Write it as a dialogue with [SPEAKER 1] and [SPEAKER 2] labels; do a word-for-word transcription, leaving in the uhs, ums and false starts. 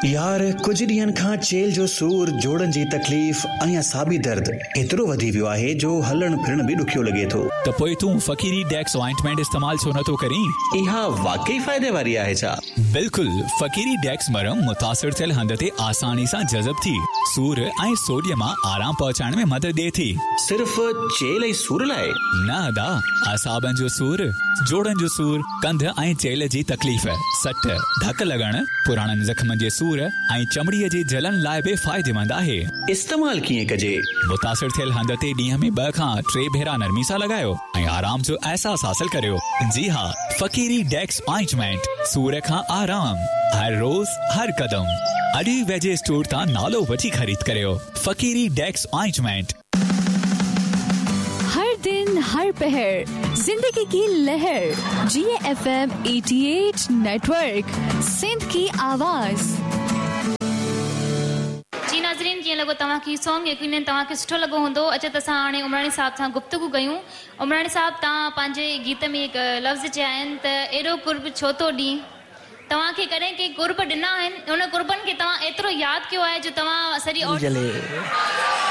[SPEAKER 1] यार कुछ ॾींहंनि खां चेल जो सूर, जोड़नि जी तकलीफ़ ऐं असाबी दर्द एतिरो वधी वियो आहे जो हलण फिरण बि ॾुखियो लॻे थो।
[SPEAKER 2] त पोइ तूं फ़कीरी डेक्स ऑइंटमेंट इस्तेमाल छो नथो करीं?
[SPEAKER 1] इहा वाकई फ़ाइदे वारी आहे छा?
[SPEAKER 2] बिल्कुलु, फ़कीरी डेक्स मरहम मुतासिर थियल हंध ते आसानी सां जज़ब थी सूर ऐं सोडियम मां आराम पहुचाइण में मदद ॾिए थी।
[SPEAKER 1] सिर्फ़ चेल ऐं सूर लाइ?
[SPEAKER 2] न अदा, असाबनि जो सूर, जोड़नि जो सूर, कंध ऐं चेल जी तकलीफ़, सट, धक लॻण, पुराणनि ज़ख़्मनि जे सूर ऐं चमड़ीअ जे जलन लाइ बि फ़ाइदेमंद आहे।
[SPEAKER 1] इस्तेमाल कीअं कजे?
[SPEAKER 2] मुतासिर थियल हंध ते ॾींहं में ॿ खां टे भेरा नरमी सां लॻायो ऐं आराम जो अहसास हासिल करियो। जी हाँ, फ़कीरी डेक्स ऑइंटमेंट, सूर खां आराम, हर रोज़ हर कदम। अॼु वेझे स्टोर तां नालो वठी ख़रीद करियो। फ़कीरी डेक्स ऑइंटमेंट।
[SPEAKER 3] हर दिन हर पहर जिंदगी की लहर, जी एफ एम अठासी नेटवर्क, सिंध की आवाज।
[SPEAKER 4] जी नाज़रीन, कीअं लॻो तव्हांखे सॉन्ग? यकीनन तव्हांखे सुठो लॻो हूंदो। अचो त असां हाणे उमराणी साहब सां गुफ़्तगू कयूं। उमराणी साहब, तव्हां पंहिंजे गीत में हिकु लफ़्ज़ चया आहिनि त एॾो कुर्ब छो थो ॾीं। तव्हांखे कॾहिं के कुर्ब ॾिना आहिनि? उन कुर्बनि खे तव्हां एतिरो यादि कयो आहे जो तव्हां सॼी